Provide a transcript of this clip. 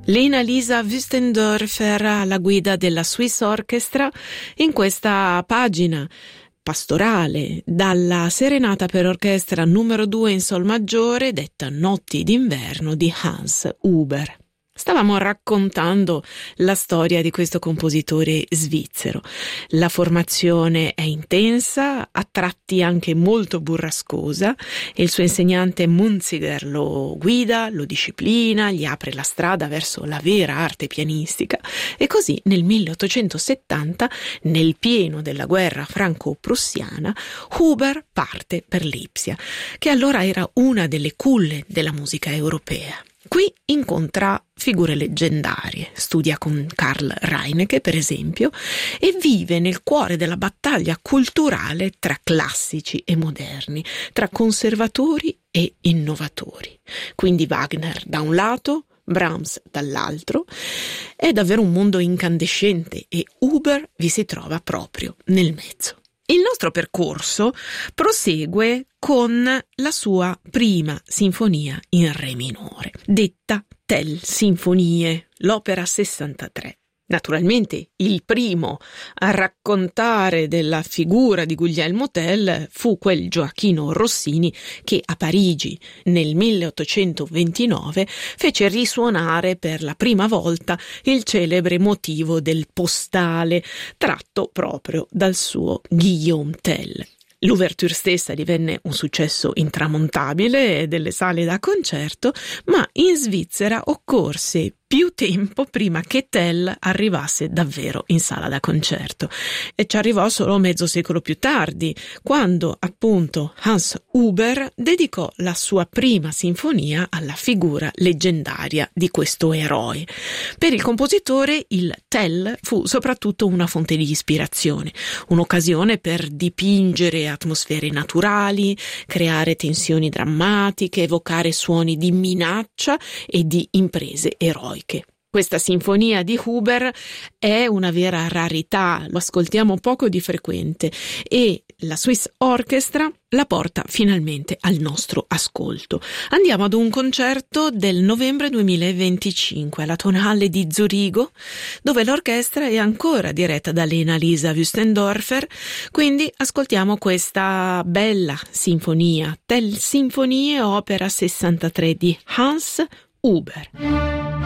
Lena-Lisa Wüstendorfer alla guida della Swiss Orchestra in questa pagina pastorale dalla Serenata per orchestra numero 2 in sol maggiore detta Notti d'inverno di Hans Huber. Stavamo raccontando la storia di questo compositore svizzero. La formazione è intensa, a tratti anche molto burrascosa, e il suo insegnante Munziger lo guida, lo disciplina, gli apre la strada verso la vera arte pianistica, e così nel 1870, nel pieno della guerra franco-prussiana, Huber parte per Lipsia, che allora era una delle culle della musica europea. Qui incontra figure leggendarie, studia con Karl Reinecke per esempio, e vive nel cuore della battaglia culturale tra classici e moderni, tra conservatori e innovatori. Quindi Wagner da un lato, Brahms dall'altro. È davvero un mondo incandescente e Huber vi si trova proprio nel mezzo. Il nostro percorso prosegue con la sua prima sinfonia in re minore, detta Tell Sinfonie, l'opera 63. Naturalmente il primo a raccontare della figura di Guglielmo Tell fu quel Gioachino Rossini che a Parigi nel 1829 fece risuonare per la prima volta il celebre motivo del postale tratto proprio dal suo Guillaume Tell. L'ouverture stessa divenne un successo intramontabile delle sale da concerto, ma in Svizzera occorse più tempo prima che Tell arrivasse davvero in sala da concerto, e ci arrivò solo mezzo secolo più tardi, quando appunto Hans Huber dedicò la sua prima sinfonia alla figura leggendaria di questo eroe. Per il compositore il Tell fu soprattutto una fonte di ispirazione, un'occasione per dipingere atmosfere naturali, creare tensioni drammatiche, evocare suoni di minaccia e di imprese eroiche. Questa sinfonia di Huber è una vera rarità, lo ascoltiamo poco di frequente e la Swiss Orchestra la porta finalmente al nostro ascolto. Andiamo ad un concerto del novembre 2025 alla Tonhalle di Zurigo, dove l'orchestra è ancora diretta da Lena-Lisa Wüstendorfer, quindi ascoltiamo questa bella sinfonia, Tell Sinfonie, opera 63 di Hans Huber.